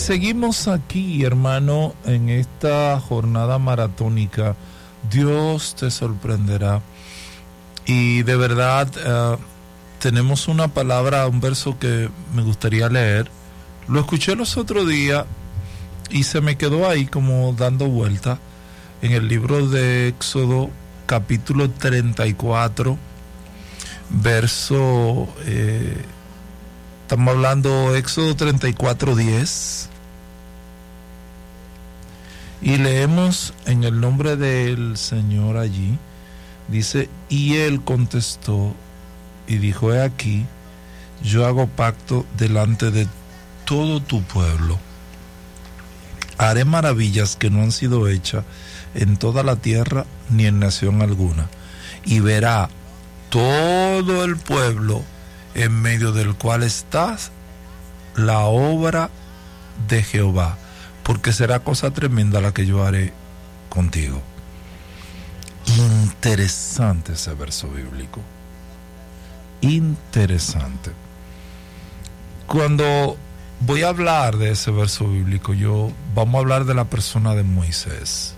Seguimos aquí, hermano, en esta jornada maratónica. Dios te sorprenderá. Y de verdad, tenemos una palabra, un verso que me gustaría leer. Lo escuché los otros días y se me quedó ahí como dando vuelta en el libro de Éxodo, capítulo 34, verso... estamos hablando Éxodo 34:10. Y leemos en el nombre del Señor allí. Dice: y él contestó y dijo: he aquí, yo hago pacto delante de todo tu pueblo. Haré maravillas que no han sido hechas en toda la tierra ni en nación alguna. Y verá todo el pueblo en medio del cual estás la obra de Jehová, porque será cosa tremenda la que yo haré contigo. Interesante ese verso bíblico. Interesante. Cuando voy a hablar de ese verso bíblico, vamos a hablar de la persona de Moisés.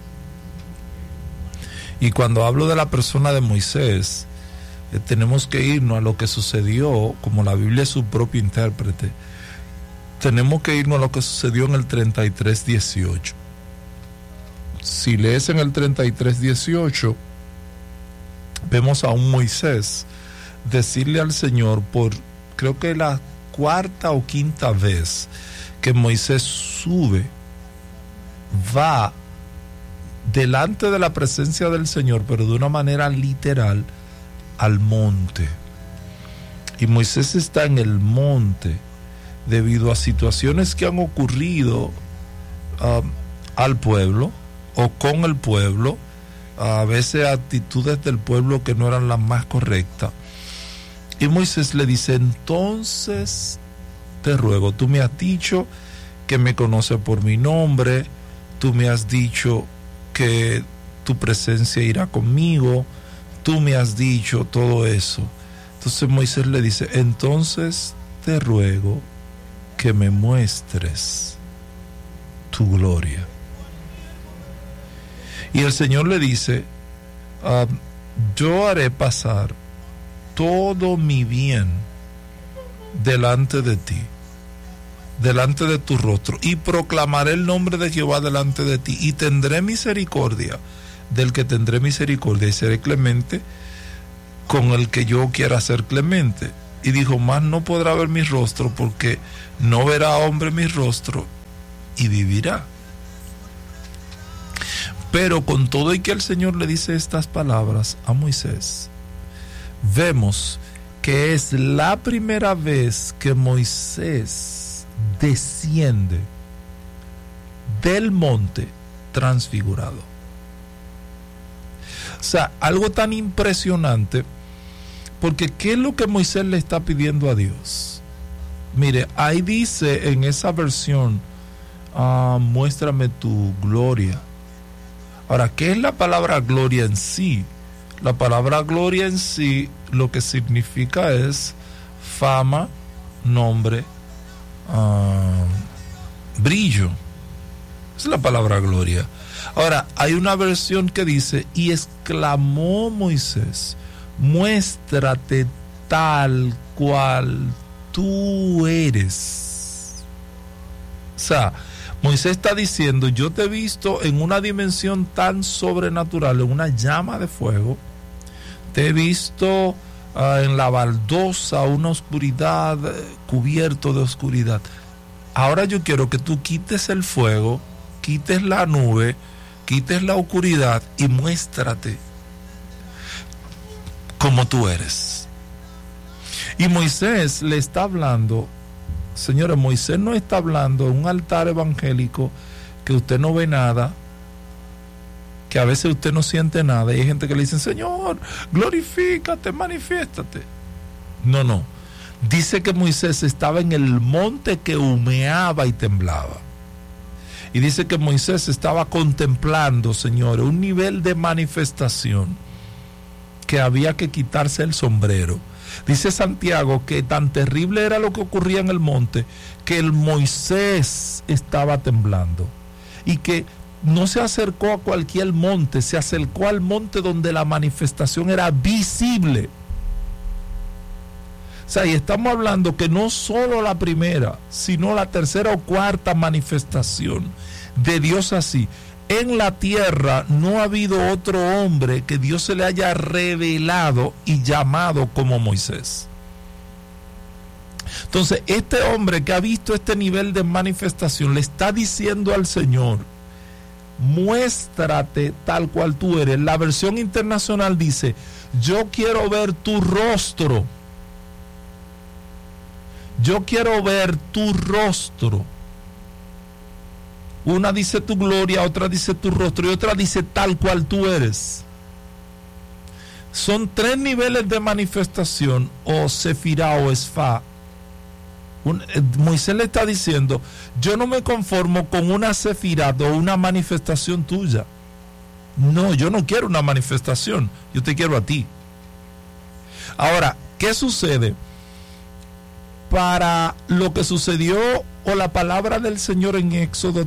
Y cuando hablo de la persona de Moisés, tenemos que irnos a lo que sucedió, como la Biblia es su propio intérprete. Tenemos que irnos a lo que sucedió en el 33:18. Si lees en el 33:18, vemos a un Moisés decirle al Señor, por creo que la cuarta o quinta vez que Moisés sube, va delante de la presencia del Señor, pero de una manera literal, al monte. Y Moisés está en el monte debido a situaciones que han ocurrido al pueblo o con el pueblo, a veces actitudes del pueblo que no eran las más correctas. Y Moisés le dice: entonces te ruego, tú me has dicho que me conoces por mi nombre, tú me has dicho que tu presencia irá conmigo, tú me has dicho todo eso. Entonces Moisés le dice: entonces te ruego que me muestres tu gloria. Y el Señor le dice: yo haré pasar todo mi bien delante de ti, delante de tu rostro, y proclamaré el nombre de Jehová delante de ti, y tendré misericordia del que tendré misericordia, y seré clemente con el que yo quiera ser clemente. Y dijo: más no podrá ver mi rostro, porque no verá hombre mi rostro y vivirá. Pero con todo y que el Señor le dice estas palabras a Moisés, vemos que es la primera vez que Moisés desciende del monte transfigurado. O sea, algo tan impresionante, porque ¿qué es lo que Moisés le está pidiendo a Dios? Mire, ahí dice en esa versión, muéstrame tu gloria. Ahora, ¿qué es la palabra gloria en sí? La palabra gloria en sí lo que significa es fama, nombre, brillo. Esa es la palabra gloria. Ahora, hay una versión que dice: y exclamó Moisés: muéstrate tal cual tú eres. O sea, Moisés está diciendo: yo te he visto en una dimensión tan sobrenatural, en una llama de fuego. Te he visto en la baldosa, una oscuridad, cubierto de oscuridad. Ahora yo quiero que tú quites el fuego, quites la nube, quites la oscuridad y muéstrate como tú eres. Y Moisés le está hablando, señores, Moisés no está hablando en un altar evangélico que usted no ve nada, que a veces usted no siente nada, y hay gente que le dice: Señor, glorifícate, manifiéstate. No. Dice que Moisés estaba en el monte que humeaba y temblaba. Y dice que Moisés estaba contemplando, señores, un nivel de manifestación que había que quitarse el sombrero. Dice Santiago que tan terrible era lo que ocurría en el monte que el Moisés estaba temblando y que no se acercó a cualquier monte, se acercó al monte donde la manifestación era visible. O sea, y estamos hablando que no solo la primera, sino la tercera o cuarta manifestación de Dios así. En la tierra no ha habido otro hombre que Dios se le haya revelado y llamado como Moisés. Entonces, este hombre que ha visto este nivel de manifestación le está diciendo al Señor: muéstrate tal cual tú eres. La versión internacional dice: yo quiero ver tu rostro. Yo quiero ver tu rostro. Una dice tu gloria, otra dice tu rostro y otra dice tal cual tú eres. Son tres niveles de manifestación, o sefirá o esfá. Moisés le está diciendo: yo no me conformo con una sefirá o una manifestación tuya. No, yo no quiero una manifestación, yo te quiero a ti. Ahora, ¿qué sucede? Para lo que sucedió, o la palabra del Señor en Éxodo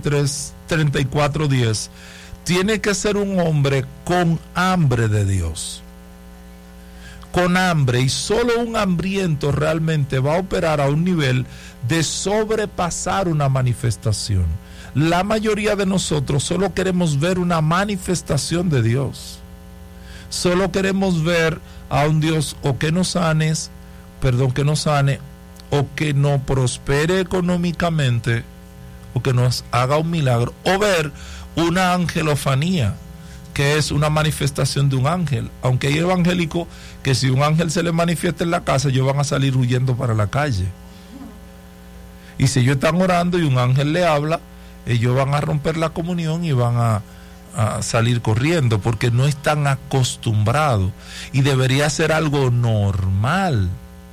34:10, tiene que ser un hombre con hambre de Dios. Con hambre, y solo un hambriento realmente va a operar a un nivel de sobrepasar una manifestación. La mayoría de nosotros solo queremos ver una manifestación de Dios. Solo queremos ver a un Dios o que nos sane, o que nos prospere económicamente, o que nos haga un milagro, o ver una angelofanía, que es una manifestación de un ángel. Aunque hay evangélicos que si un ángel se les manifiesta en la casa, ellos van a salir huyendo para la calle. Y si ellos están orando y un ángel le habla, ellos van a romper la comunión y van a salir corriendo, porque no están acostumbrados. Y debería ser algo normal,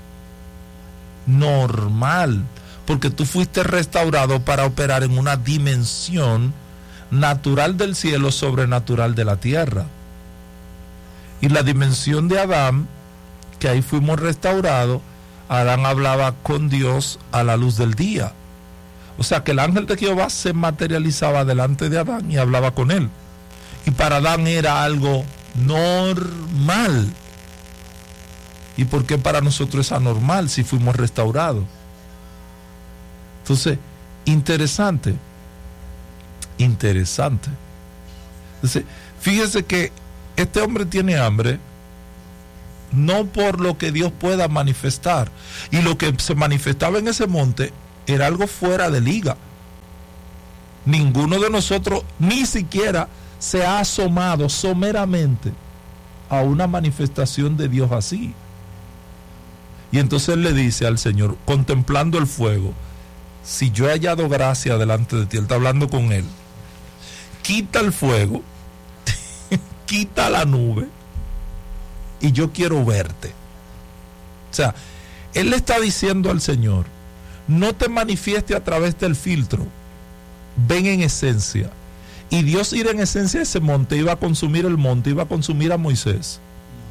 porque tú fuiste restaurado para operar en una dimensión natural del cielo, sobrenatural de la tierra. Y la dimensión de Adán, que ahí fuimos restaurados, Adán hablaba con Dios a la luz del día. O sea que el ángel de Jehová se materializaba delante de Adán y hablaba con él. Y para Adán era algo normal. ¿Y por qué para nosotros es anormal si fuimos restaurados? Entonces, interesante. Entonces, fíjese que este hombre tiene hambre, no por lo que Dios pueda manifestar. Y lo que se manifestaba en ese monte era algo fuera de liga. Ninguno de nosotros ni siquiera se ha asomado someramente a una manifestación de Dios así. Y entonces le dice al Señor, contemplando el fuego: si yo he hallado gracia delante de ti, él está hablando con él, quita el fuego, quita la nube, y yo quiero verte. O sea, él le está diciendo al Señor: no te manifieste a través del filtro, ven en esencia. Y Dios ir en esencia a ese monte, iba a consumir el monte, iba a consumir a Moisés.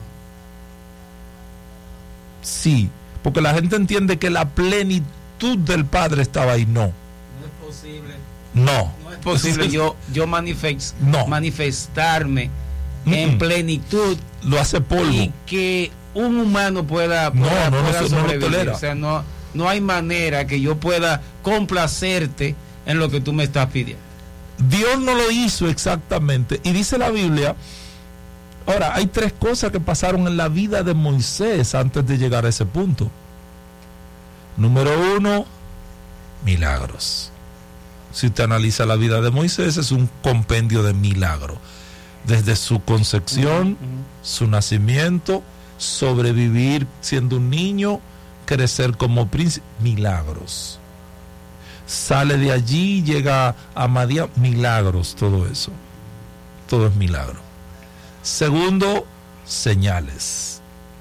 Sí, porque la gente entiende que la plenitud del Padre estaba ahí. No. No es posible. No es posible yo manifestarme en plenitud. Lo hace polvo. Y que un humano pueda sobrevivir. No, o sea, no hay manera que yo pueda complacerte en lo que tú me estás pidiendo. Dios no lo hizo exactamente. Y dice la Biblia. Ahora, hay tres cosas que pasaron en la vida de Moisés antes de llegar a ese punto. Número 1, milagros. Si usted analiza la vida de Moisés, es un compendio de milagros. Desde su concepción, su nacimiento, sobrevivir siendo un niño, crecer como príncipe, milagros. Sale de allí, llega a Madián, milagros, todo eso. Todo es milagro. Segundo, señales.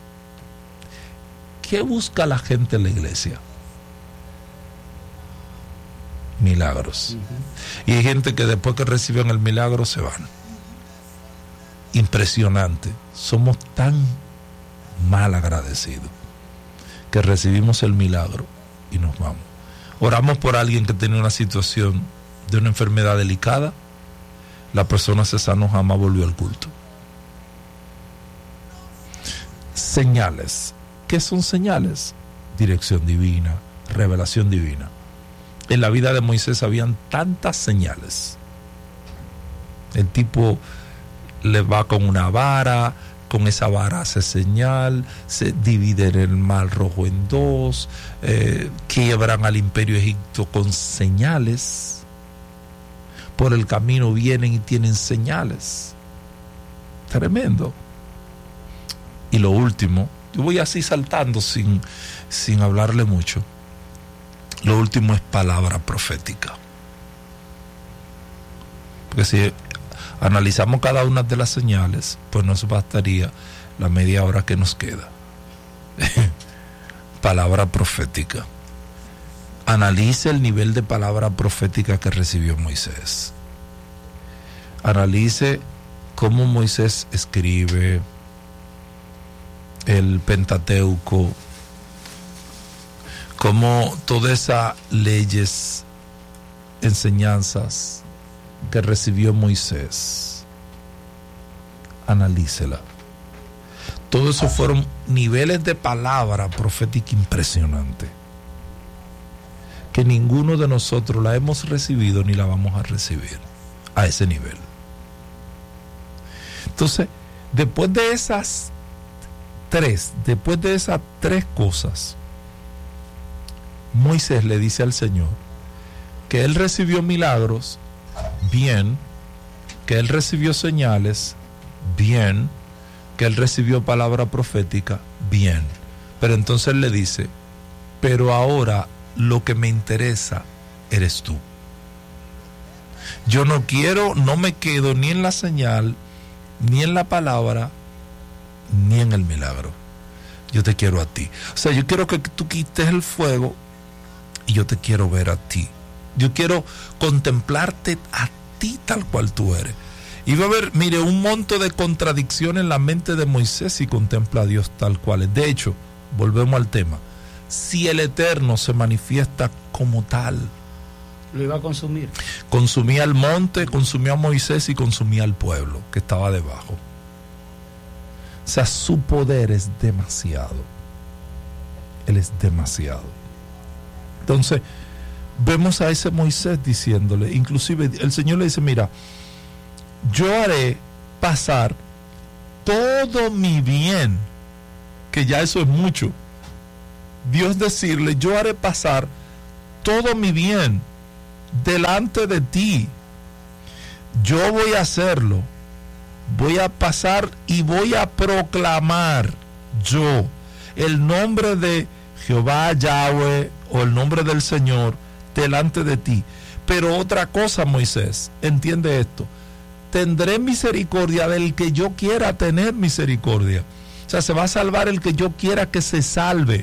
¿Qué busca la gente en la iglesia? Milagros. Y hay gente que después que reciben el milagro se van. Impresionante. Somos tan mal agradecido, que recibimos el milagro y nos vamos. Oramos por alguien que tiene una situación de una enfermedad delicada, la persona se sanó, jamás volvió al culto. Señales. ¿Qué son señales? Dirección divina, revelación divina. En la vida de Moisés habían tantas señales. El tipo le va con una vara, con esa vara hace señal, se divide el mar rojo en dos, quiebran al imperio Egipto con señales. Por el camino vienen y tienen señales. Tremendo. Y lo último, yo voy así saltando sin hablarle mucho. Lo último es palabra profética. Porque si analizamos cada una de las señales, pues nos bastaría la media hora que nos queda. Palabra profética. Analice el nivel de palabra profética que recibió Moisés. Analice cómo Moisés escribe el Pentateuco, cómo todas esas leyes, enseñanzas que recibió Moisés, analícela. Todo eso fueron niveles de palabra profética impresionante, que ninguno de nosotros la hemos recibido ni la vamos a recibir a ese nivel. Entonces, después de esas tres cosas, Moisés le dice al Señor que él recibió milagros, bien, que él recibió señales, bien, que él recibió palabra profética, bien. Pero entonces le dice, pero ahora lo que me interesa eres tú. Yo no me quedo ni en la señal, ni en la palabra, ni en el milagro. Yo te quiero a ti. O sea, yo quiero que tú quites el fuego y yo te quiero ver a ti. Yo quiero contemplarte a ti tal cual tú eres. Y va a haber, mire, un monto de contradicción en la mente de Moisés si contempla a Dios tal cual es. De hecho, volvemos al tema. Si el Eterno se manifiesta como tal, lo iba a consumir. Consumía el monte, consumía a Moisés y consumía al pueblo que estaba debajo. O sea, su poder es demasiado. Él es demasiado. Entonces, vemos a ese Moisés diciéndole, inclusive el Señor le dice, mira, yo haré pasar todo mi bien, que ya eso es mucho. Dios decirle, yo haré pasar todo mi bien delante de ti. Yo voy a hacerlo. Voy a pasar y voy a proclamar yo el nombre de Jehová Yahweh o el nombre del Señor delante de ti. Pero otra cosa, Moisés, entiende esto: tendré misericordia del que yo quiera tener misericordia. O sea, se va a salvar el que yo quiera que se salve.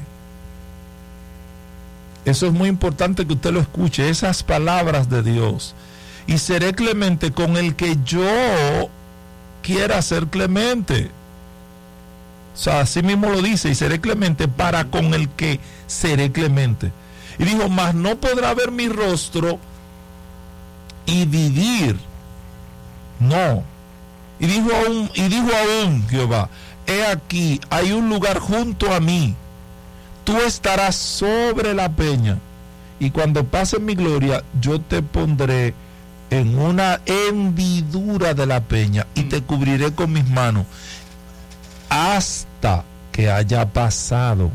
Eso es muy importante que usted lo escuche, esas palabras de Dios. Y seré clemente con el que yo quiera ser clemente. O sea, así mismo lo dice, y seré clemente para con el que seré clemente. Y dijo, mas no podrá ver mi rostro y vivir. No. Y dijo aún Jehová, he aquí, hay un lugar junto a mí. Tú estarás sobre la peña, y cuando pase mi gloria, yo te pondré en una hendidura de la peña y te cubriré con mis manos hasta que haya pasado.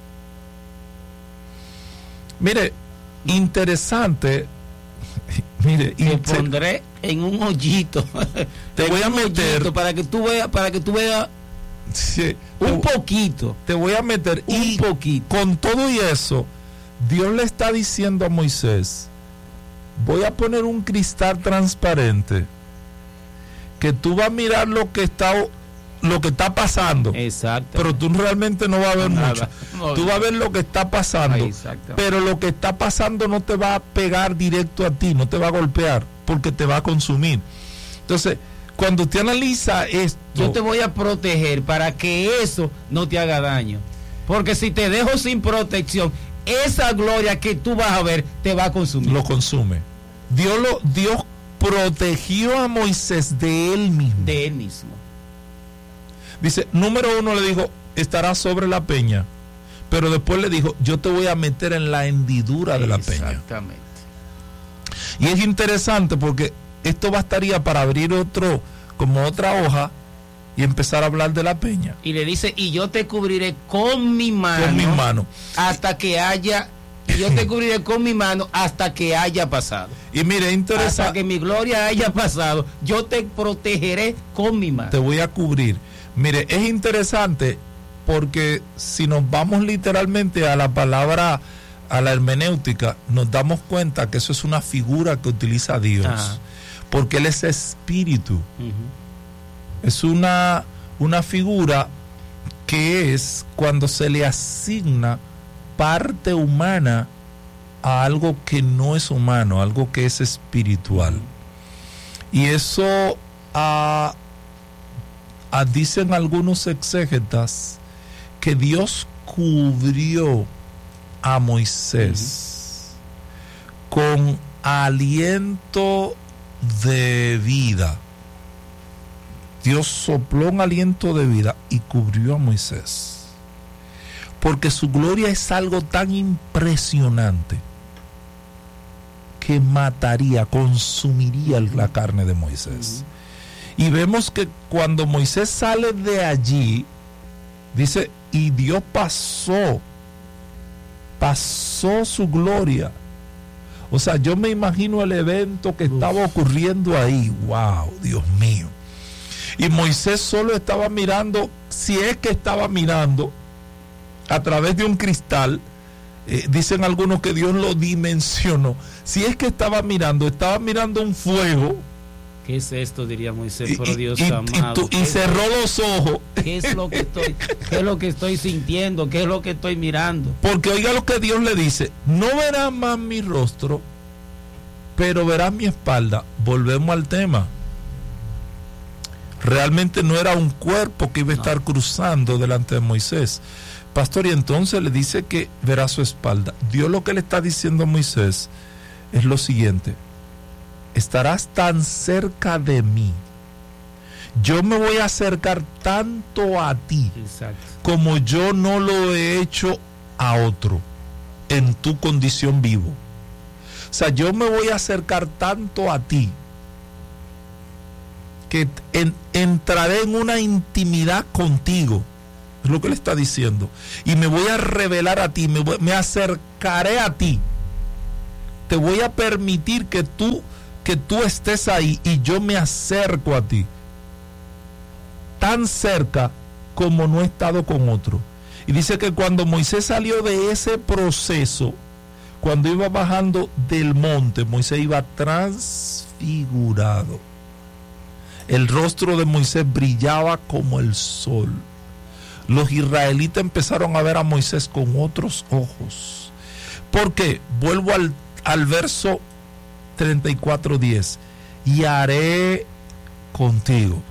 Mire, interesante. Mire, te pondré en un hoyito. Te voy a meter para que tú veas. Sí, un poquito. Te voy a meter un poquito. Con todo y eso, Dios le está diciendo a Moisés, voy a poner un cristal transparente que tú vas a mirar lo que está pasando. Exacto. Pero tú realmente no vas a ver mucho. No, tú vas a ver lo que está pasando. Pero lo que está pasando no te va a pegar directo a ti, no te va a golpear, porque te va a consumir. Entonces, cuando usted analiza esto, yo te voy a proteger para que eso no te haga daño. Porque si te dejo sin protección, esa gloria que tú vas a ver te va a consumir. Lo consume. Dios protegió a Moisés de él mismo. De él mismo. Dice, número 1 le dijo, estarás sobre la peña. Pero después le dijo, yo te voy a meter en la hendidura de la peña. Exactamente. Y es interesante porque esto bastaría para abrir otra hoja y empezar a hablar de la peña. Y le dice, y yo te cubriré con mi mano. Con mi mano. Hasta que haya... Y yo te cubriré con mi mano hasta que haya pasado. Y mire, interesante. Hasta que mi gloria haya pasado, yo te protegeré con mi mano. Te voy a cubrir. Mire, es interesante porque si nos vamos literalmente a la palabra, a la hermenéutica, nos damos cuenta que eso es una figura que utiliza Dios. Ajá. Porque Él es espíritu. Es una figura que es cuando se le asigna parte humana a algo que no es humano, algo que es espiritual. Y eso dicen algunos exégetas que Dios cubrió a Moisés con aliento de vida. Dios sopló un aliento de vida y cubrió a Moisés. Porque su gloria es algo tan impresionante que mataría, consumiría la carne de Moisés. Y vemos que cuando Moisés sale de allí, dice, y Dios pasó su gloria. O sea, yo me imagino el evento que estaba ocurriendo ahí. ¡Wow! Dios mío. Y Moisés solo estaba mirando, si es que estaba mirando, a través de un cristal. Dicen algunos que Dios lo dimensionó. Si es que estaba mirando un fuego. ¿Qué es esto? Diría Moisés, por Dios amado. Y cerró los ojos. ¿Qué es lo que estoy sintiendo? ¿Qué es lo que estoy mirando? Porque oiga lo que Dios le dice: no verás más mi rostro, pero verás mi espalda. Volvemos al tema. Realmente no era un cuerpo que iba a estar cruzando delante de Moisés. Pastor, y entonces le dice que verá su espalda. Dios lo que le está diciendo a Moisés es lo siguiente: estarás tan cerca de mí, yo me voy a acercar tanto a ti. Exacto. Como yo no lo he hecho a otro en tu condición vivo. O sea, yo me voy a acercar tanto a ti que entraré en una intimidad contigo. Es lo que le está diciendo. Y me voy a revelar a ti, me acercaré a ti. Te voy a permitir que tú estés ahí y yo me acerco a ti. Tan cerca como no he estado con otro. Y dice que cuando Moisés salió de ese proceso, cuando iba bajando del monte, Moisés iba transfigurado. El rostro de Moisés brillaba como el sol. Los israelitas empezaron a ver a Moisés con otros ojos. ¿Por qué? Vuelvo al verso 34:10. Y haré contigo.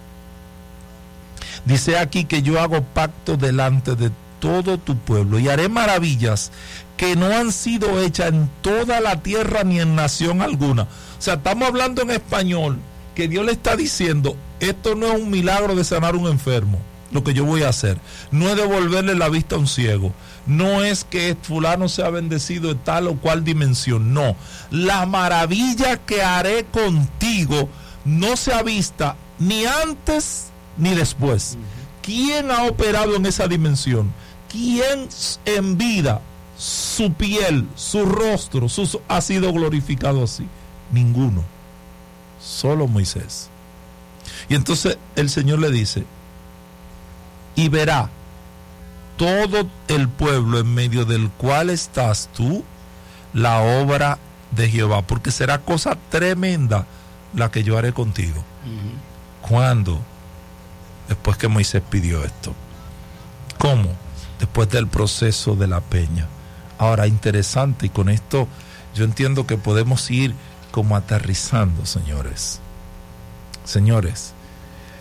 Dice aquí que yo hago pacto delante de todo tu pueblo y haré maravillas que no han sido hechas en toda la tierra ni en nación alguna. O sea, estamos hablando en español, que Dios le está diciendo, esto no es un milagro de sanar un enfermo, lo que yo voy a hacer. No es devolverle la vista a un ciego. No es que fulano sea bendecido de tal o cual dimensión. No. La maravilla que haré contigo no se ha vista ni antes ni después. ¿Quién ha operado en esa dimensión? ¿Quién en vida su piel, su rostro, ha sido glorificado así? Ninguno. Solo Moisés. Y entonces el Señor le dice: y verá todo el pueblo en medio del cual estás tú la obra de Jehová, porque será cosa tremenda la que yo haré contigo. ¿Cuándo? Después que Moisés pidió esto. ¿Cómo? Después del proceso de la peña. Ahora, interesante, y con esto yo entiendo que podemos ir como aterrizando, señores. Señores,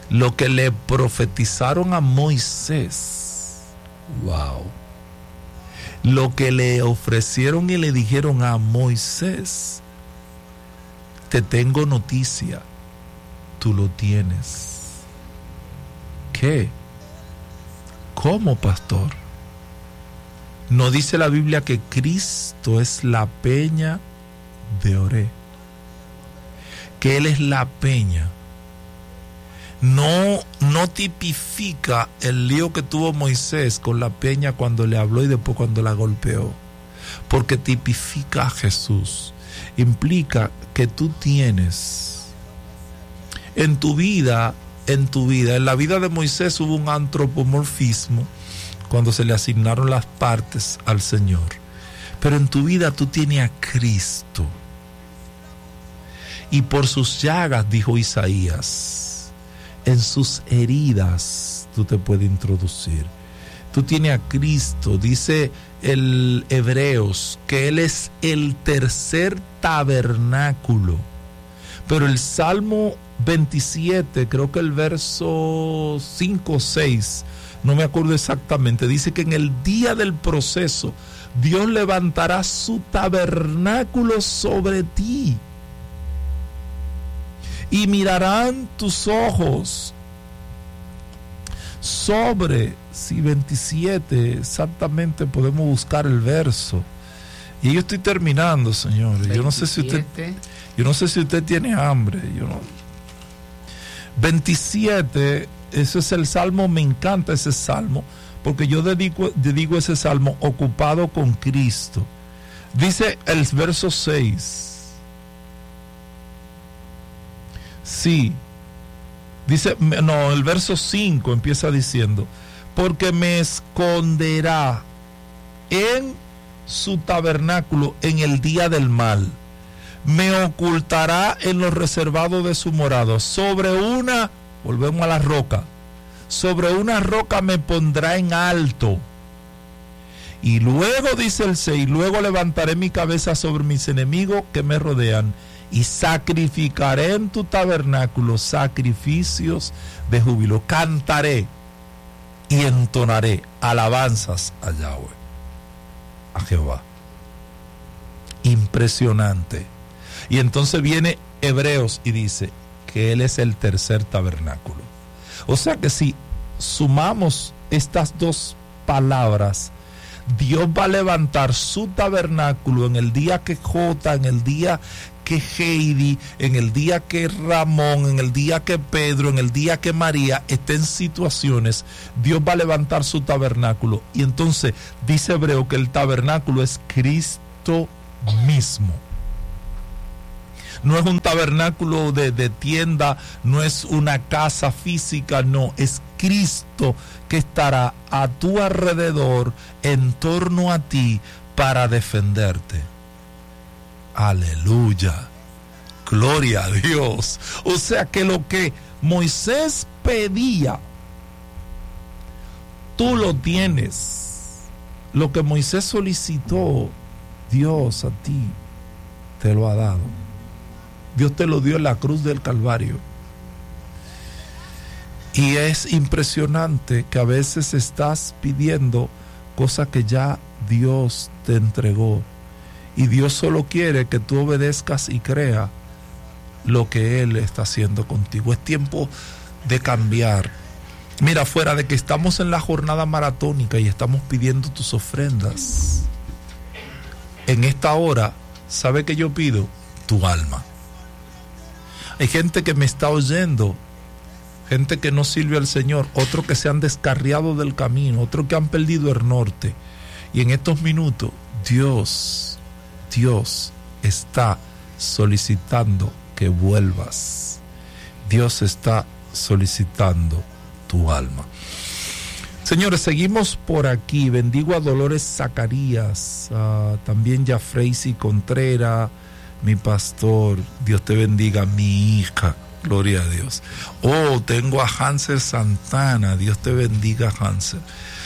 lo que le profetizaron a Moisés, wow, lo que le ofrecieron y le dijeron a Moisés, te tengo noticia, tú lo tienes. ¿Qué? ¿Cómo, pastor? ¿No dice la Biblia que Cristo es la peña de Oré? Que Él es la peña. No tipifica el lío que tuvo Moisés con la peña cuando le habló y después cuando la golpeó, porque tipifica a Jesús. Implica que tú tienes en tu vida, en la vida de Moisés hubo un antropomorfismo cuando se le asignaron las partes al Señor, pero en tu vida tú tienes a Cristo, y por sus llagas, dijo Isaías, en sus heridas tú te puedes introducir. Tú tienes a Cristo, dice el Hebreos, que Él es el tercer tabernáculo. Pero el Salmo 27, creo que el verso 5 o 6, no me acuerdo exactamente, dice que en el día del proceso Dios levantará su tabernáculo sobre ti y mirarán tus ojos sobre, sí, 27, exactamente podemos buscar el verso. Y yo estoy terminando, señores. 27. Yo no sé si usted tiene hambre. 27, ese es el salmo, me encanta ese salmo, porque yo dedico ese salmo ocupado con Cristo. Dice el verso 6. Sí. Dice, no, el verso 5 empieza diciendo, porque me esconderá en su tabernáculo en el día del mal, me ocultará en lo reservado de su morada, volvemos a la roca, sobre una roca me pondrá en alto. Y luego dice el 6, luego levantaré mi cabeza sobre mis enemigos que me rodean, y sacrificaré en tu tabernáculo sacrificios de júbilo. Cantaré y entonaré alabanzas a Yahweh, a Jehová. Impresionante. Y entonces viene Hebreos y dice que Él es el tercer tabernáculo. O sea que si sumamos estas dos palabras, Dios va a levantar su tabernáculo en el día que Jota, en el día que Heidi, en el día que Ramón, en el día que Pedro, en el día que María esté en situaciones, Dios va a levantar su tabernáculo. Y entonces dice Hebreo que el tabernáculo es Cristo mismo. No es un tabernáculo de tienda, no es una casa física, no, es Cristo que estará a tu alrededor, en torno a ti, para defenderte. Aleluya, gloria a Dios. O sea que lo que Moisés pedía, tú lo tienes. Lo que Moisés solicitó, Dios a ti te lo ha dado. Dios te lo dio en la cruz del Calvario. Y es impresionante que a veces estás pidiendo cosas que ya Dios te entregó. Y Dios solo quiere que tú obedezcas y creas lo que Él está haciendo contigo. Es tiempo de cambiar. Mira, fuera de que estamos en la jornada maratónica y estamos pidiendo tus ofrendas, en esta hora, ¿sabe qué yo pido? Tu alma. Hay gente que me está oyendo, gente que no sirve al Señor, otros que se han descarriado del camino, otros que han perdido el norte. Y en estos minutos, Dios está solicitando que vuelvas. Dios está solicitando tu alma. Señores, seguimos por aquí. Bendigo a Dolores Zacarías, también ya Freisy Contreras, mi pastor, Dios te bendiga, mi hija, gloria a Dios. Oh, tengo a Hansel Santana, Dios te bendiga, Hansel.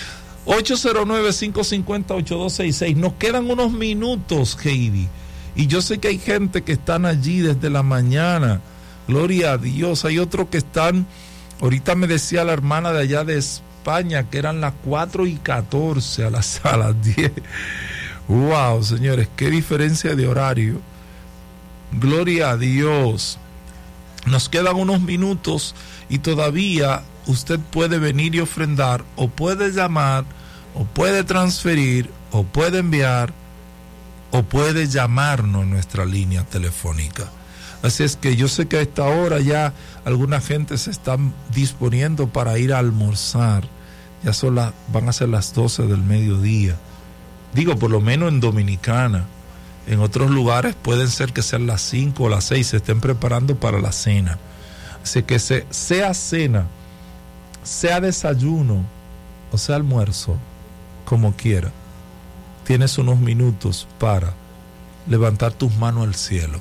809-550-8266. Nos quedan unos minutos, Heidi, y yo sé que hay gente que están allí desde la mañana, gloria a Dios. Hay otros que están Ahorita me decía la hermana de allá de España que eran las 4:14 a las 10. Wow, señores, qué diferencia de horario. Gloria a Dios. Nos quedan unos minutos y todavía usted puede venir y ofrendar, o puede llamar, o puede transferir, o puede enviar, o puede llamarnos en nuestra línea telefónica. Así es que yo sé que a esta hora ya alguna gente se está disponiendo para ir a almorzar. Ya van a ser las 12 del mediodía. Digo, por lo menos en Dominicana. En otros lugares pueden ser que sean las 5 o las 6, se estén preparando para la cena. Así que sea cena, sea desayuno o sea almuerzo, como quiera, tienes unos minutos para levantar tus manos al cielo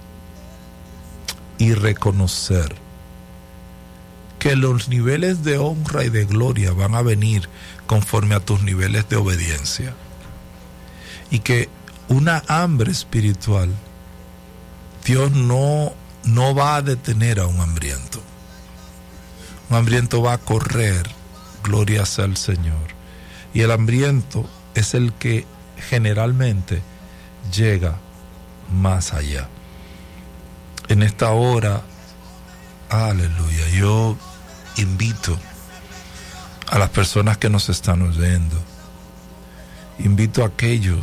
y reconocer que los niveles de honra y de gloria van a venir conforme a tus niveles de obediencia, y que una hambre espiritual, Dios no va a detener a un hambriento. Un hambriento va a correr, gloria sea al Señor. Y el hambriento es el que generalmente llega más allá. En esta hora, aleluya, yo invito a las personas que nos están oyendo, invito a aquellos.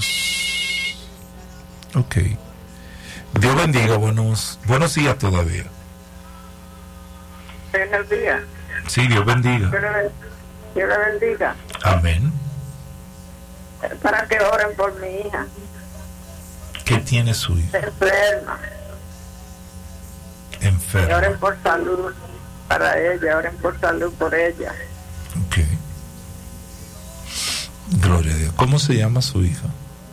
Ok. Dios bendiga, buenos días todavía. Buenos días. Sí, Dios bendiga. Dios la bendiga. Amén. Para que oren por mi hija. ¿Qué tiene su hija? Enferma. Enferma. Que oren por salud para ella, oren por salud por ella. Ok. Gloria a Dios. ¿Cómo se llama su hija?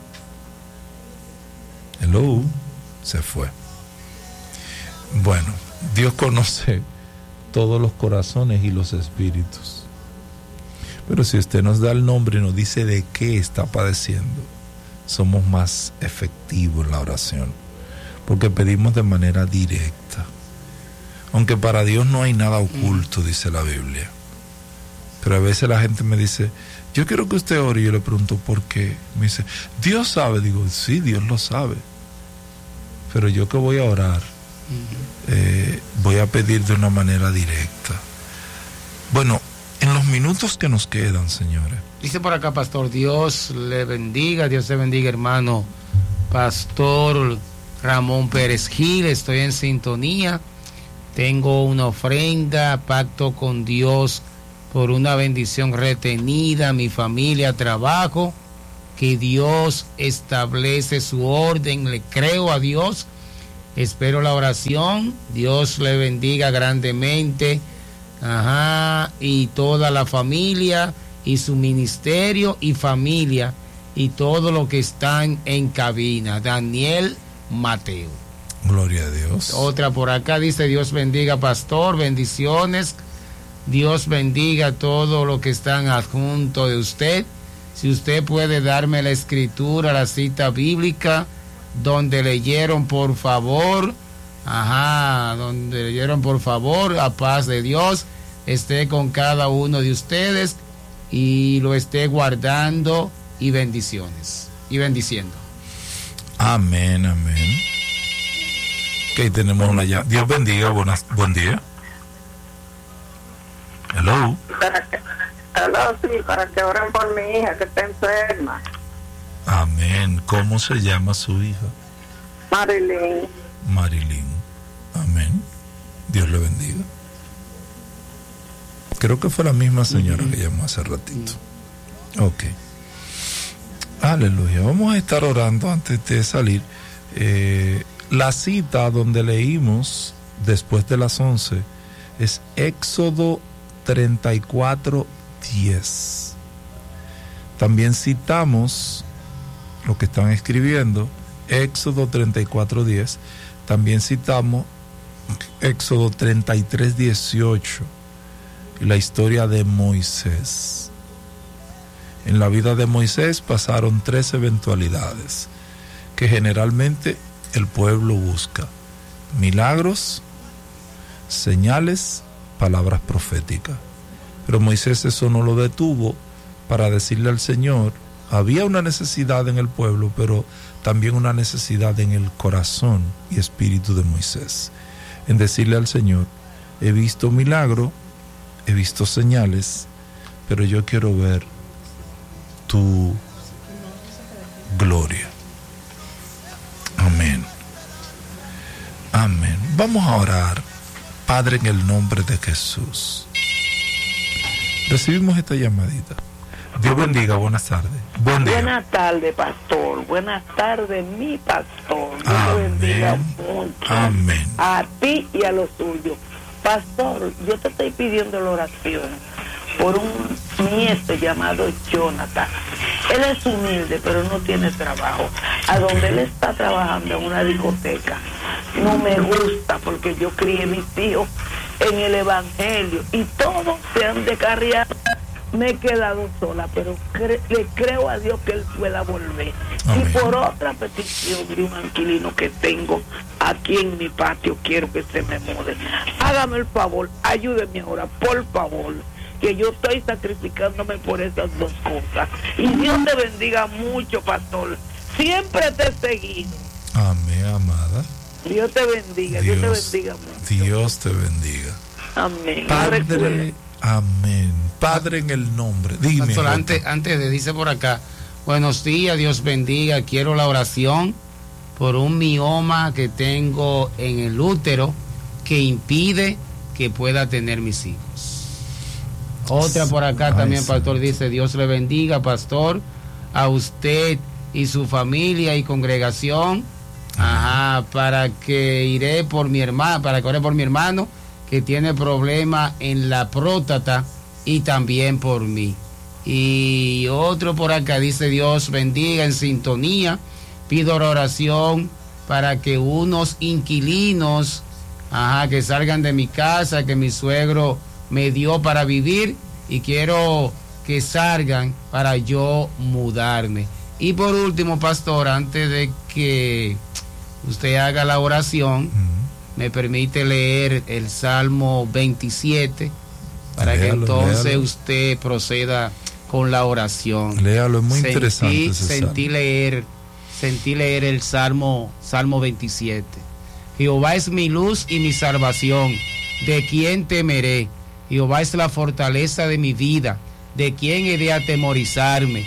Hello. Se fue. Bueno, Dios conoce todos los corazones y los espíritus. Pero si usted nos da el nombre y nos dice de qué está padeciendo, somos más efectivos en la oración, porque pedimos de manera directa. Aunque para Dios no hay nada oculto, dice la Biblia. Pero a veces la gente me dice, yo quiero que usted ore, y yo le pregunto por qué. Me dice, Dios sabe. Digo, sí, Dios lo sabe. Pero yo que voy a orar, voy a pedir de una manera directa. Bueno, en los minutos que nos quedan, señores. Dice por acá, pastor, Dios le bendiga, Dios te bendiga, hermano Pastor Ramón Pérez Gil, estoy en sintonía. Tengo una ofrenda, pacto con Dios por una bendición retenida, mi familia, trabajo, que Dios establece su orden, le creo a Dios, espero la oración, Dios le bendiga grandemente, y toda la familia, y su ministerio y familia, y todo lo que están en cabina. Daniel Mateo. Gloria a Dios. Otra por acá dice, Dios bendiga, pastor, bendiciones, Dios bendiga todo lo que están adjunto de usted. Si usted puede darme la escritura, la cita bíblica, donde leyeron por favor, donde leyeron por favor, la paz de Dios esté con cada uno de ustedes y lo esté guardando y bendiciones, y bendiciendo. Amén, amén. Ok, tenemos una ya. Dios bendiga, buen día. Hello. Para que oren por mi hija que está enferma. Amén. ¿Cómo se llama su hija? Marilyn. Marilyn. Amén. Dios le bendiga. Creo que fue la misma señora que llamó hace ratito. Ok. Aleluya. Vamos a estar orando antes de salir. La cita donde leímos después de las 11 es Éxodo 34:10. También citamos lo que están escribiendo, Éxodo 34:10. También citamos Éxodo 33:18 y la historia de Moisés. En la vida de Moisés pasaron 3 eventualidades que generalmente el pueblo busca: milagros, señales, palabras proféticas. Pero Moisés eso no lo detuvo para decirle al Señor, había una necesidad en el pueblo, pero también una necesidad en el corazón y espíritu de Moisés, en decirle al Señor, he visto milagro, he visto señales, pero yo quiero ver tu gloria. Amén. Amén. Vamos a orar. Padre, en el nombre de Jesús, recibimos esta llamadita. Dios bendiga, buenas tardes. Buen día. Buenas tardes, pastor. Buenas tardes, mi pastor. Dios te bendiga mucho. Amén. A ti y a los tuyos. Pastor, yo te estoy pidiendo la oración por un nieto llamado Jonathan. Él es humilde, pero no tiene trabajo. A donde él está trabajando en una discoteca, no me gusta porque yo crié mis hijos en el evangelio y todos se han descarriado. Me he quedado sola, pero le creo a Dios que él pueda volver. Amén. Y por otra petición de un inquilino que tengo aquí en mi patio, quiero que se me mude. Hágame el favor, ayúdeme ahora, por favor, que yo estoy sacrificándome por esas dos cosas. Y Dios te bendiga mucho, pastor. Siempre te he seguido. Amén, amada. Dios te bendiga, Dios te bendiga mucho. Dios te bendiga. Amén. Padre, amén. Padre, en el nombre. Dime. Pastor, antes de, dice por acá, buenos días, Dios bendiga, quiero la oración por un mioma que tengo en el útero que impide que pueda tener mis hijos. Otra por acá también, pastor, dice, Dios le bendiga, pastor, a usted y su familia y congregación, para que iré por mi hermano, para que ore por mi hermano que tiene problema en la próstata y también por mí. Y otro por acá dice, Dios bendiga, en sintonía, pido la oración para que unos inquilinos que salgan de mi casa que mi suegro me dio para vivir y quiero que salgan para yo mudarme. Y por último, pastor, antes de que usted haga la oración, me permite leer el Salmo 27 para que entonces usted proceda con la oración. Léalo, es muy interesante. Sentí leer el Salmo 27. Jehová es mi luz y mi salvación, ¿de quién temeré? Jehová es la fortaleza de mi vida, ¿de quién he de atemorizarme?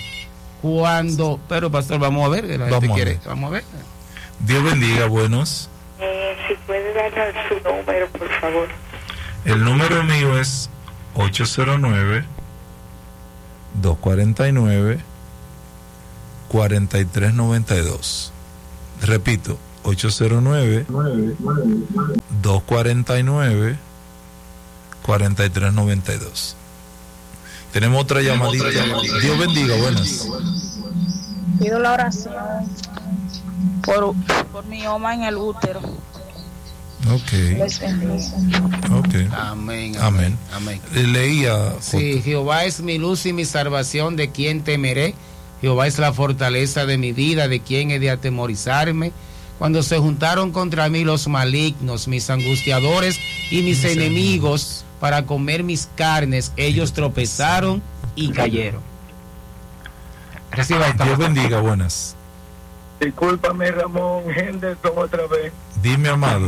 Pero pastor, vamos a ver, vamos a ver. Dios bendiga, buenos. Si puede darnos su número, por favor. El número mío es 809-249-4392. Repito, 809-249-4392. Tenemos otra llamadita. Dios bendiga, buenas. Pido la oración por mi mioma en el útero. Okay. Okay. Amén. Leía. Sí, Jehová es mi luz y mi salvación, ¿de quién temeré? Jehová es la fortaleza de mi vida, ¿de quién he de atemorizarme? Cuando se juntaron contra mí los malignos, mis angustiadores y mis enemigos para comer mis carnes, ellos tropezaron y cayeron. Dios bendiga, buenas. Discúlpame, Ramón Henderson, otra vez. Dime, amado.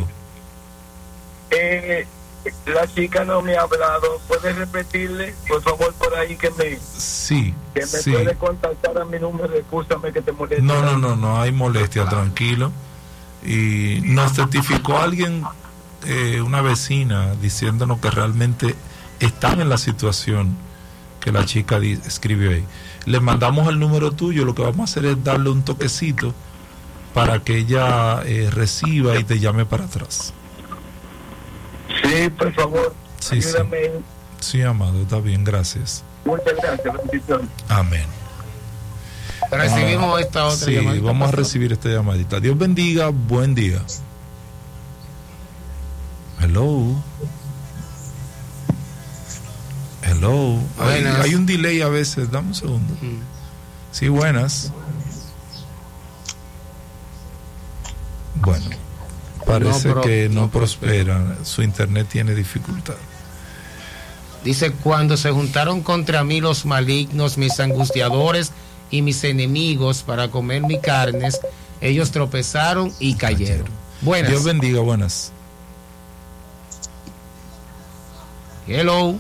La chica no me ha hablado. ¿Puedes repetirle, por favor, por ahí que me puede contactar a mi número? Escúchame que te moleste. No hay molestia, tranquilo. Y nos certificó alguien, una vecina, diciéndonos que realmente están en la situación que la chica escribió ahí. Le mandamos el número tuyo, lo que vamos a hacer es darle un toquecito para que ella reciba y te llame para atrás. Sí, por favor, ayúdame. Sí, amado, está bien, gracias. Muchas gracias, bendiciones. Amén. Recibimos esta otra llamadita. Sí, vamos a recibir esta llamadita. Dios bendiga, buen día. Hello. Hay un delay a veces, dame un segundo. Sí, buenas. Bueno, parece que no prospera, su internet tiene dificultad. Dice, cuando se juntaron contra mí los malignos, mis angustiadores y mis enemigos para comer mi carnes, ellos tropezaron y cayeron. Buenas. Dios bendiga, buenas. Hello.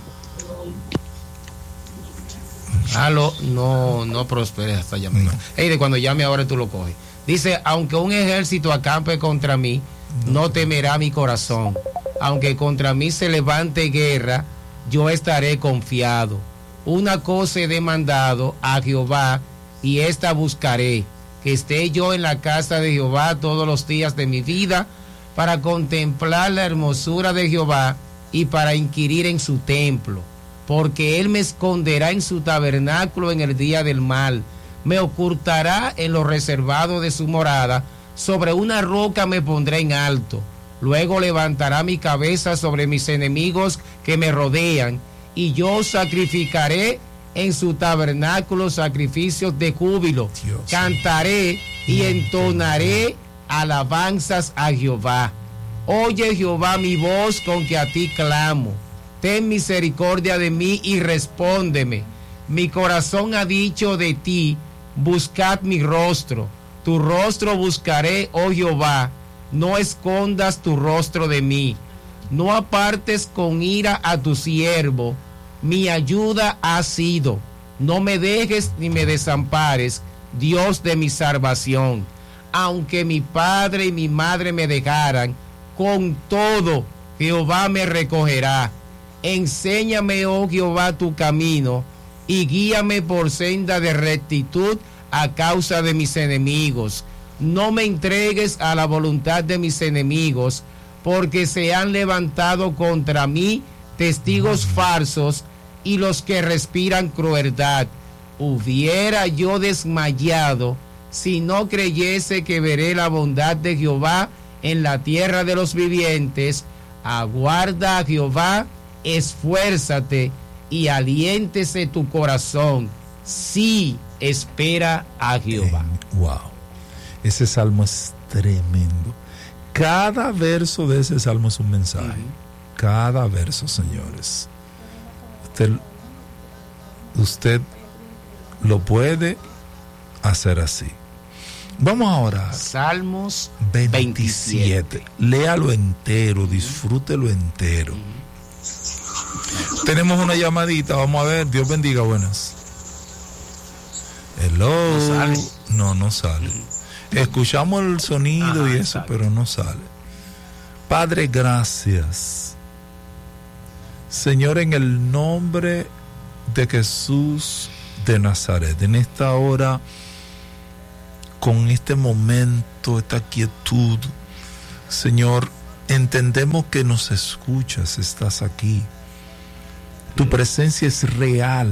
Aló, no prosperes hasta llamar. No. Hey, de cuando llame ahora tú lo coges. Dice, aunque un ejército acampe contra mí, no temerá mi corazón. Aunque contra mí se levante guerra, yo estaré confiado. Una cosa he demandado a Jehová, y esta buscaré, que esté yo en la casa de Jehová todos los días de mi vida, para contemplar la hermosura de Jehová y para inquirir en su templo. Porque él me esconderá en su tabernáculo en el día del mal, me ocultará en lo reservado de su morada, sobre una roca me pondré en alto. Luego levantará mi cabeza sobre mis enemigos que me rodean, y yo sacrificaré en su tabernáculo sacrificios de júbilo. Dios. Cantaré y entonaré alabanzas a Jehová. Oye, Jehová, mi voz con que a ti clamo. Ten misericordia de mí y respóndeme. Mi corazón ha dicho de ti, buscad mi rostro. Tu rostro buscaré, oh Jehová. No escondas tu rostro de mí. No apartes con ira a tu siervo. Mi ayuda ha sido. No me dejes ni me desampares, Dios de mi salvación. Aunque mi padre y mi madre me dejaran, con todo Jehová me recogerá. Enséñame, oh Jehová, tu camino, y guíame por senda de rectitud a causa de mis enemigos. No me entregues a la voluntad de mis enemigos, porque se han levantado contra mí testigos falsos y los que respiran crueldad. Hubiera yo desmayado si no creyese que veré la bondad de Jehová en la tierra de los vivientes. Aguarda a Jehová, esfuérzate y aliéntese tu corazón. Sí, espera a Jehová. Wow, ese salmo es tremendo. Cada verso de ese salmo es un mensaje. Cada verso, señores. Usted lo puede hacer así. Vamos a orar. Salmos 27. Léalo entero, disfrútelo entero. Tenemos una llamadita, vamos a ver. Dios bendiga, buenas. Hello. No sale. No sale. Escuchamos el sonido y eso, pero no sale. Padre, gracias. Señor, en el nombre de Jesús de Nazaret, en esta hora, con este momento, esta quietud, Señor, entendemos que nos escuchas, estás aquí. Tu presencia es real,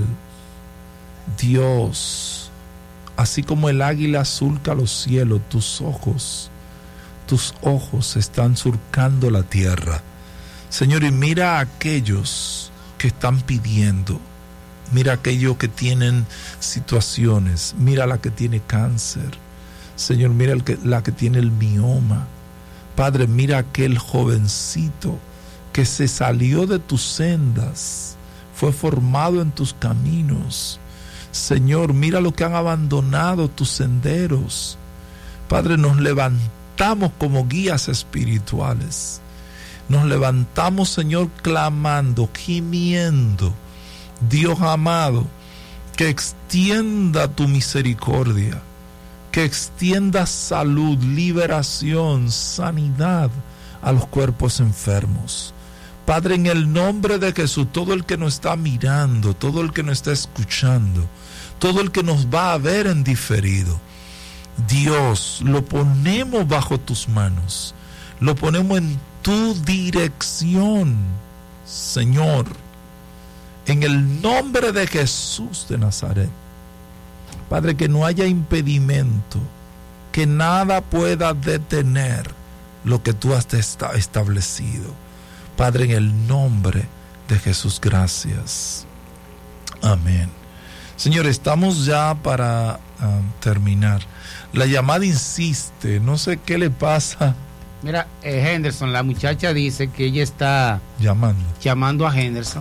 Dios. Así como el águila surca los cielos, tus ojos están surcando la tierra. Señor, y mira a aquellos que están pidiendo, mira a aquellos que tienen situaciones, mira la que tiene cáncer, Señor, mira la que tiene el mioma. Padre, mira a aquel jovencito que se salió de tus sendas, fue formado en tus caminos. Señor, mira lo que han abandonado tus senderos. Padre, nos levantamos como guías espirituales. Nos levantamos, Señor, clamando, gimiendo. Dios amado, que extienda tu misericordia, que extienda salud, liberación, sanidad a los cuerpos enfermos. Padre, en el nombre de Jesús, todo el que nos está mirando, todo el que nos está escuchando, todo el que nos va a ver en diferido, Dios, lo ponemos bajo tus manos, lo ponemos en tu dirección, Señor, en el nombre de Jesús de Nazaret. Padre, que no haya impedimento, que nada pueda detener lo que tú has establecido. Padre, en el nombre de Jesús, gracias. Amén. Señor, estamos ya para terminar. La llamada insiste, no sé qué le pasa. Mira, Henderson, la muchacha dice que ella está llamando a Henderson.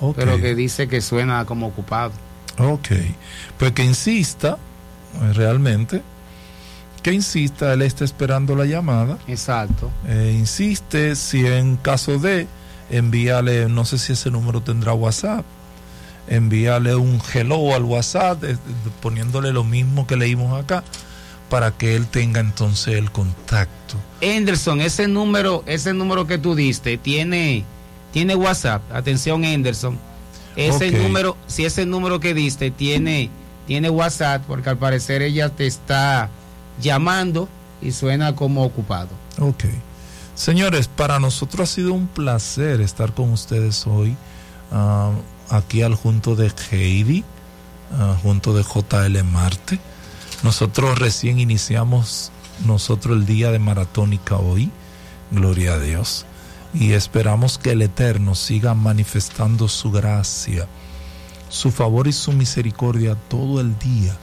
pero que dice que suena como ocupado. Ok, pues que insista, realmente, que insista, él está esperando la llamada. Exacto. Insiste, si en caso de, envíale, no sé si ese número tendrá WhatsApp, envíale un hello al WhatsApp, poniéndole lo mismo que leímos acá, para que él tenga entonces el contacto. Anderson, ese número que tú diste, tiene WhatsApp. Atención, Anderson. Ese número, si ese número que diste tiene WhatsApp, porque al parecer ella te está llamando y suena como ocupado. Ok. Señores, para nosotros ha sido un placer estar con ustedes hoy, aquí al junto de Heidi, junto de JL Marte. Nosotros recién iniciamos el día de Maratónica hoy, gloria a Dios, y esperamos que el Eterno siga manifestando su gracia, su favor y su misericordia todo el día,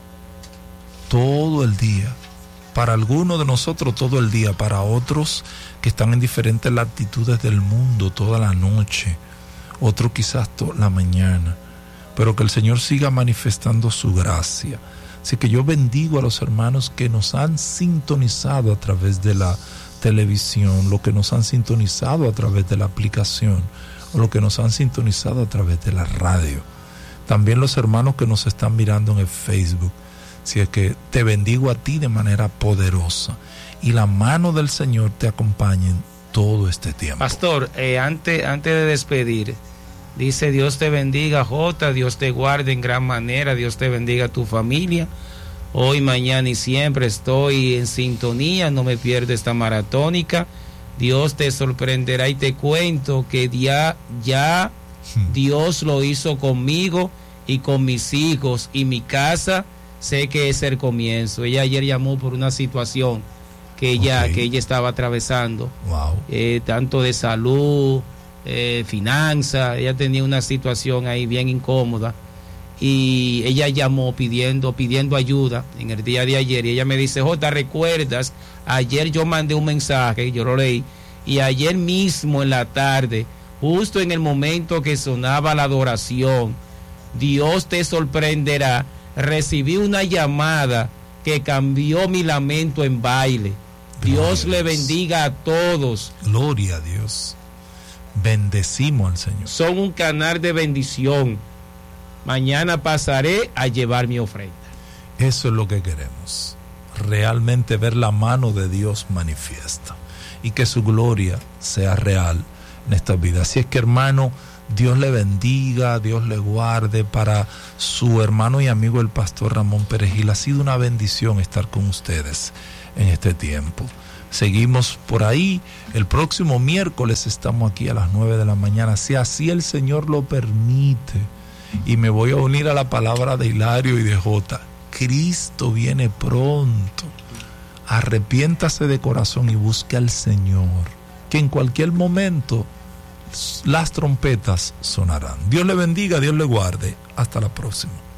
para algunos de nosotros todo el día, para otros que están en diferentes latitudes del mundo toda la noche, otros quizás toda la mañana, pero que el Señor siga manifestando su gracia. Así que yo bendigo a los hermanos que nos han sintonizado a través de la televisión, los que nos han sintonizado a través de la aplicación, o los que nos han sintonizado a través de la radio. También los hermanos que nos están mirando en el Facebook. Así es que te bendigo a ti de manera poderosa. Y la mano del Señor te acompañe en todo este tiempo. Pastor, antes de despedir, dice: Dios te bendiga, Jota, Dios te guarde en gran manera, Dios te bendiga a tu familia. Hoy, mañana y siempre estoy en sintonía, no me pierdo esta maratónica. Dios te sorprenderá y te cuento que ya Dios lo hizo conmigo y con mis hijos y mi casa. Sé que es el comienzo. Ella ayer llamó por una situación que ella estaba atravesando, tanto de salud, finanzas. Ella tenía una situación ahí bien incómoda y ella llamó pidiendo ayuda en el día de ayer, y ella me dice: Jota, ¿recuerdas? Ayer yo mandé un mensaje, yo lo leí, y ayer mismo en la tarde, justo en el momento que sonaba la adoración, Dios te sorprenderá, recibí una llamada que cambió mi lamento en baile. Dios le bendiga a todos. Gloria a Dios. Bendecimos al Señor. Son un canal de bendición. Mañana pasaré a llevar mi ofrenda. Eso es lo que queremos. Realmente ver la mano de Dios manifiesta y que su gloria sea real en esta vida. Así es que, hermano, Dios le bendiga, Dios le guarde. Para su hermano y amigo el pastor Ramón Pérez Gil, ha sido una bendición estar con ustedes en este tiempo. Seguimos por ahí. El próximo miércoles estamos aquí a las 9 de la mañana, si así el Señor lo permite. Y me voy a unir a la palabra de Hilario y de Jota. Cristo viene pronto. Arrepiéntase de corazón y busque al Señor, que en cualquier momento las trompetas sonarán. Dios le bendiga, Dios le guarde. Hasta la próxima.